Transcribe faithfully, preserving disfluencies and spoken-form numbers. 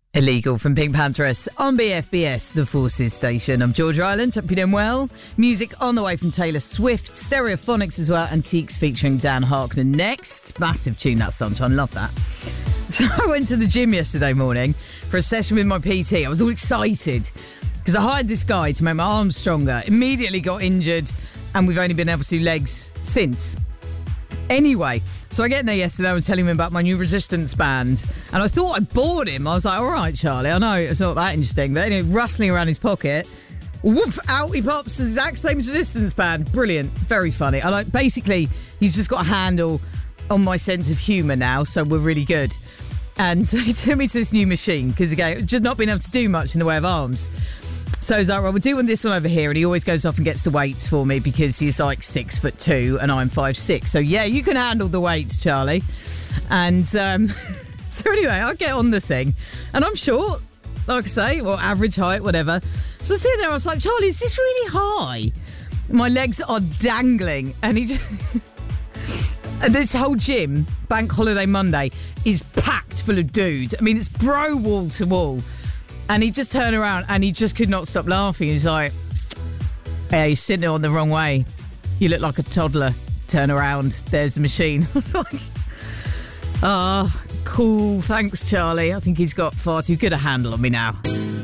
Illegal from Pink Pantheress on B F B S, the Forces station. I'm Georgia Island. Hope you're doing well. Music on the way from Taylor Swift, Stereophonics as well, Antiques featuring Dan Harkner next. Massive tune, that Sunshine. Love that. So I went to the gym yesterday morning for a session with my P T. I was all excited because I hired this guy to make my arms stronger. Immediately got injured and we've only been able to do legs since. Anyway, so I get in there yesterday, I was telling him about my new resistance band, and I thought I bored him. I was like, all right, Charlie, I know it's not that interesting, but anyway, rustling around his pocket, woof, out he pops, the exact same resistance band. Brilliant, very funny. I like, basically, he's just got a handle on my sense of humour now, so we're really good. And so he took me to this new machine, because again, just not being able to do much in the way of arms. So he's like, well, we're doing this one over here, and he always goes off and gets the weights for me because he's like six foot two and I'm five six. So yeah, you can handle the weights, Charlie. And um, so anyway, I get on the thing, and I'm short, like I say, or average height, whatever. So I'm sitting there, I was like, Charlie, is this really high? My legs are dangling, and he just... And this whole gym, Bank Holiday Monday, is packed full of dudes. I mean, it's bro wall to wall. And he just turned around and he just could not stop laughing. He's like, hey, you're sitting on the wrong way. You look like a toddler. Turn around. There's the machine. I was like, ah, oh, cool. Thanks, Charlie. I think he's got far too good a handle on me now.